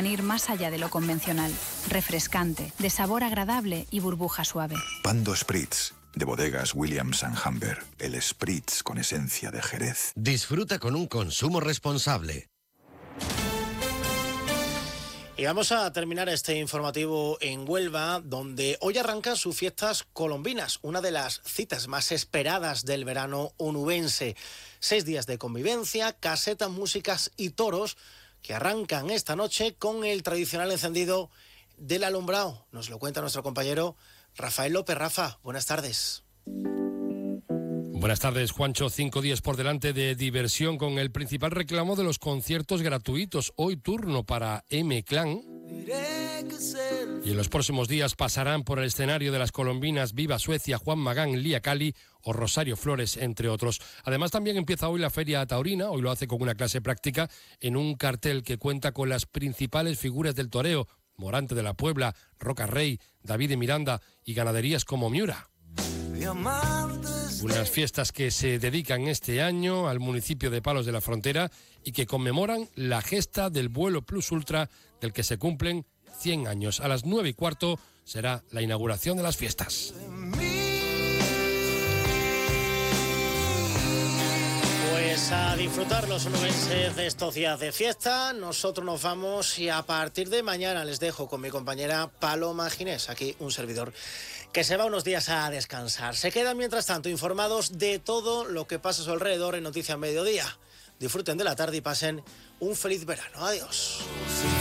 ir más allá de lo convencional. Refrescante, de sabor agradable y burbuja suave. Pando Spritz, de bodegas Williams & Humber. El Spritz con esencia de Jerez. Disfruta con un consumo responsable. Y vamos a terminar este informativo en Huelva, donde hoy arrancan sus fiestas colombinas, una de las citas más esperadas del verano onubense. 6 días de convivencia, casetas, músicas y toros que arrancan esta noche con el tradicional encendido del alumbrado. Nos lo cuenta nuestro compañero Rafael López. Rafa, buenas tardes. Buenas tardes, Juancho. 5 días por delante de diversión con el principal reclamo de los conciertos gratuitos. Hoy turno para M-Clan. Y en los próximos días pasarán por el escenario de las colombinas Viva Suecia, Juan Magán, Lía Cali o Rosario Flores, entre otros. Además, también empieza hoy la Feria Taurina. Hoy lo hace con una clase práctica en un cartel que cuenta con las principales figuras del toreo: Morante de la Puebla, Roca Rey, David de Miranda y ganaderías como Miura. Unas fiestas que se dedican este año al municipio de Palos de la Frontera y que conmemoran la gesta del vuelo Plus Ultra, del que se cumplen 100 años. A las 9:15 será la inauguración de las fiestas. Pues a disfrutar los onubenses de estos días de fiesta. Nosotros nos vamos y a partir de mañana les dejo con mi compañera Paloma Ginés, aquí un servidor que se va unos días a descansar. Se quedan mientras tanto informados de todo lo que pasa a su alrededor en Noticias Mediodía. Disfruten de la tarde y pasen un feliz verano. Adiós.